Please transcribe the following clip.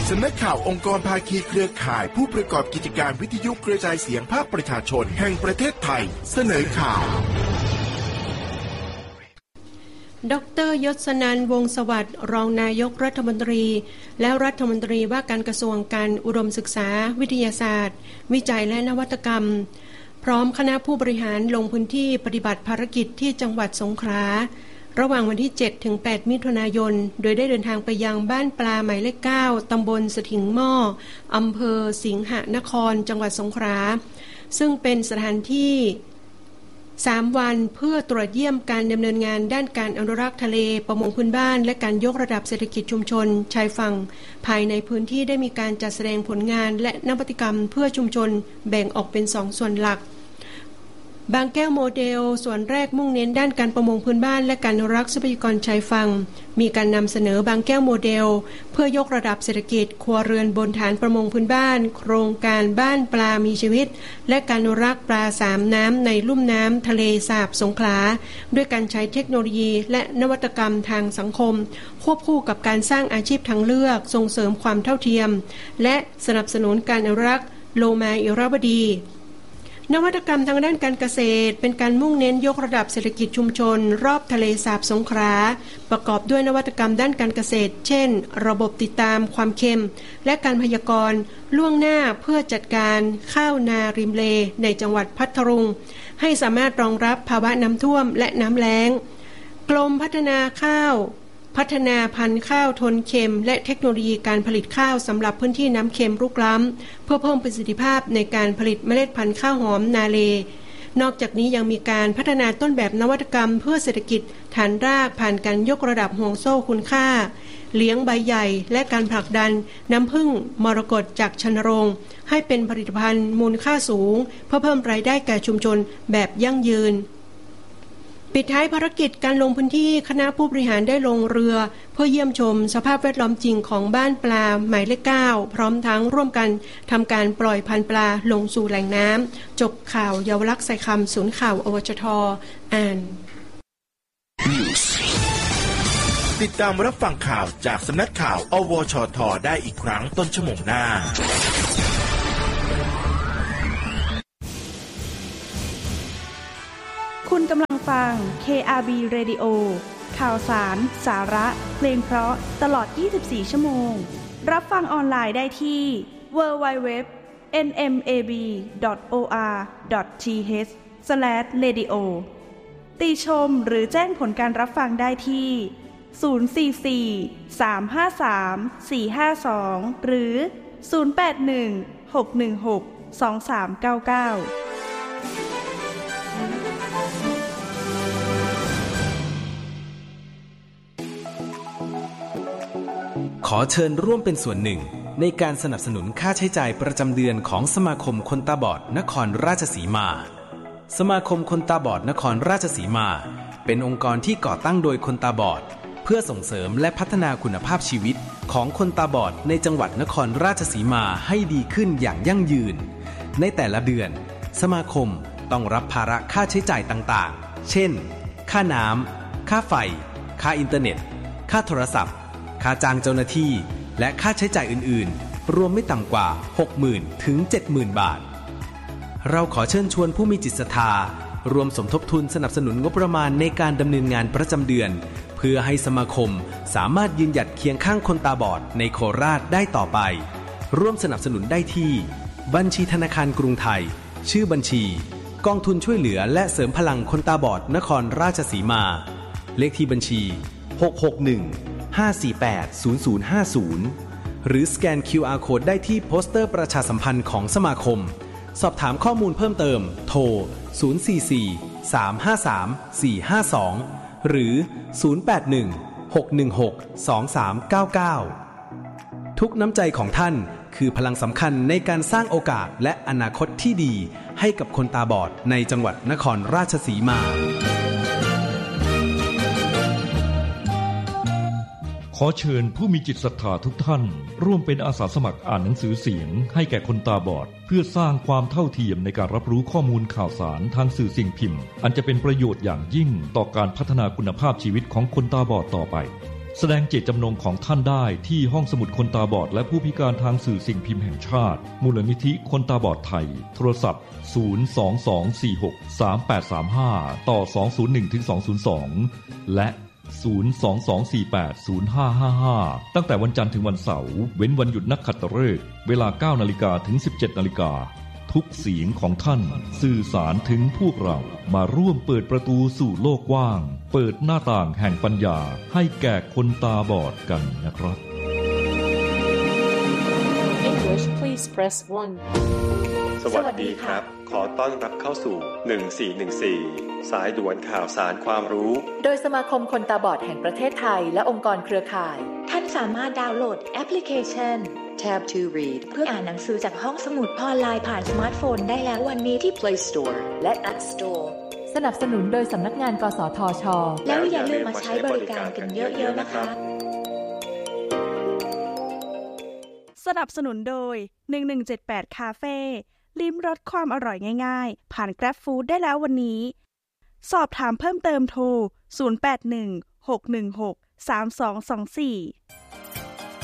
สำนักข่าวองค์กรภาคีเครือข่ายผู้ประกอบกิจการวิทยุกระจายเสียงภาคประชาชนแห่งประเทศไทยเสนอข่าวดร.ยศนันท์ วงศ์สวัสดิ์รองนายกรัฐมนตรีและรัฐมนตรีว่าการกระทรวงการอุดมศึกษาวิทยาศาสตร์วิจัยและนวัตกรรมพร้อมคณะผู้บริหารลงพื้นที่ปฏิบัติภารกิจที่จังหวัดสงขลาระหว่างวันที่ 7-8 มิถุนายนโดยได้เดินทางไปยังบ้านปลาหมายเลข 9 ตำบลสถิงหม้ออำเภอสิงหนครจังหวัดสงขลาซึ่งเป็นสถานที่3 วันเพื่อตรวจเยี่ยมการดำเนินงานด้านการอนุรักษ์ทะเลประมงพื้นบ้านและการยกระดับเศรษฐกิจชุมชนชายฝั่งภายในพื้นที่ได้มีการจัดแสดงผลงานและนวัตกรรมเพื่อชุมชนแบ่งออกเป็น2 ส่วนหลักบางแก้วโมเดลส่วนแรกมุ่งเน้นด้านการประมงพื้นบ้านและการอนุรักษ์ทรัพยากรชายฝั่งมีการนำเสนอบางแก้วโมเดลเพื่อยกระดับเศรษฐกิจครัวเรือนบนฐานประมงพื้นบ้านโครงการบ้านปลามีชีวิตและการอนุรักษ์ปลา3 น้ำในลุ่มน้ำทะเลสาบสงขลาด้วยการใช้เทคโนโลยีและนวัตกรรมทางสังคมควบคู่กับการสร้างอาชีพทางเลือกส่งเสริมความเท่าเทียมและสนับสนุนการอนุรักษ์โลมาอิราวดีนวัตกรรมทางด้านการเกษตรเป็นการมุ่งเน้นยกระดับเศรษฐกิจชุมชนรอบทะเลสาบสงขลาประกอบด้วยนวัตกรรมด้านการเกษตรเช่นระบบติดตามความเค็มและการพยากรณ์ล่วงหน้าเพื่อจัดการข้าวนาริมเลในจังหวัดพัทลุงให้สามารถรองรับภาวะน้ำท่วมและน้ำแล้งกรมพัฒนาข้าวพัฒนาพันธุ์ข้าวทนเค็มและเทคโนโลยีการผลิตข้าวสำหรับพื้นที่น้ำเค็มรุกล้ำเพื่อเพิ่มประสิทธิภาพในการผลิตเมล็ดพันธุ์ข้าวหอมนาเลนอกจากนี้ยังมีการพัฒนาต้นแบบนวัตกรรมเพื่อเศรษฐกิจฐานรากผ่านการยกระดับห่วงโซ่คุณค่าเลี้ยงใบใหญ่และการผลักดันน้ำผึ้งมรกตจากชนโรงให้เป็นผลิตภัณฑ์มูลค่าสูงเพื่อเพิ่มรายได้แก่ชุมชนแบบยั่งยืนปิดท้ายภารกิจการลงพื้นที่คณะผู้บริหารได้ลงเรือเพื่อเยี่ยมชมสภาพแวดล้อมจริงของบ้านปลาหมายเลข 9พร้อมทั้งร่วมกันทำการปล่อยพันธุ์ปลาลงสู่แหล่งน้ำจบข่าวเยาวลักษณ์ใส่คำศูนย์ข่าวอวชท.อ่านติดตามรับฟังข่าวจากสำนักข่าวอวชท.ได้อีกครั้งต้นชั่วโมงหน้าคุณกำลังฟัง KRB Radio ข่าวสารสาระเพลงเพราะตลอด24 ชั่วโมงรับฟังออนไลน์ได้ที่ www.nmab.or.th/radio ติชมหรือแจ้งผลการรับฟังได้ที่044-353-452หรือ081-616-2399 ขอเชิญร่วมเป็นส่วนหนึ่งในการสนับสนุนค่าใช้จ่ายประจำเดือนของสมาคมคนตาบอดนครราชสีมาสมาคมคนตาบอดนครราชสีมาเป็นองค์กรที่ก่อตั้งโดยคนตาบอดเพื่อส่งเสริมและพัฒนาคุณภาพชีวิตของคนตาบอดในจังหวัดนครราชสีมาให้ดีขึ้นอย่างยั่งยืนในแต่ละเดือนสมาคมต้องรับภาระค่าใช้จ่ายต่างๆเช่นค่าน้ำค่าไฟค่าอินเทอร์เน็ตค่าโทรศัพท์ค่าจ้างเจ้าหน้าที่และค่าใช้จ่ายอื่นๆรวมไม่ต่ำกว่า 60,000 ถึง 70,000 บาทเราขอเชิญชวนผู้มีจิตศรัทธารวมสมทบทุนสนับสนุนงบประมาณในการดำเนินงานประจำเดือนเพื่อให้สมาคมสามารถยืนหยัดเคียงข้างคนตาบอดในโคราชได้ต่อไปร่วมสนับสนุนได้ที่บัญชีธนาคารกรุงไทยชื่อบัญชีกองทุนช่วยเหลือและเสริมพลังคนตาบอดนครราชสีมาเลขที่บัญชี661-548-0050หรือสแกน QR Code ได้ที่โปสเตอร์ประชาสัมพันธ์ของสมาคมสอบถามข้อมูลเพิ่มเติมโทร044-353-452หรือ081-616-2399ทุกน้ำใจของท่านคือพลังสำคัญในการสร้างโอกาสและอนาคตที่ดีให้กับคนตาบอดในจังหวัดนครราชสีมาขอเชิญผู้มีจิตศรัทธาทุกท่านร่วมเป็นอาสาสมัครอ่านหนังสือเสียงให้แก่คนตาบอดเพื่อสร้างความเท่าเทียมในการรับรู้ข้อมูลข่าวสารทางสื่อสิ่งพิมพ์อันจะเป็นประโยชน์อย่างยิ่งต่อการพัฒนาคุณภาพชีวิตของคนตาบอดต่อไปแสดงเจตจำนงของท่านได้ที่ห้องสมุดคนตาบอดและผู้พิการทางสื่อสิ่งพิมพ์แห่งชาติมูลนิธิคนตาบอดไทยโทรศัพท์022463835ต่อ201-202และ022480555ตั้งแต่วันจันทร์ถึงวันเสาร์เว้นวันหยุดนักขัตฤกษ์เวลา 9:00 นถึง 17:00 นทุกเสียงของท่านสื่อสารถึงพวกเรามาร่วมเปิดประตูสู่โลกกว้างเปิดหน้าต่างแห่งปัญญาให้แก่คนตาบอดกันนะครับ English please press 1 สวัสดีครับขอต้อนรับเข้าสู่1414สายด่วนข่าวสารความรู้โดยสมาคมคนตาบอดแห่งประเทศไทยและองค์กรเครือข่ายท่านสามารถดาวน์โหลดแอปพลิเคชัน Tab to Read เพื่ออ่านหนังสือจากห้องสมุดออนไลน์ผ่านสมาร์ทโฟนได้แล้ววันนี้ที่ Play Store และ App Store สนับสนุนโดยสำนักงานกสทช. แล้วอย่าลืมมาใช้บริการกันเยอะๆนะคะสนับสนุนโดย1178คาเฟ่ลิ้มรสความอร่อยง่ายๆผ่าน Grab Food ได้แล้ววันนี้สอบถามเพิ่มเติมโทร0816163224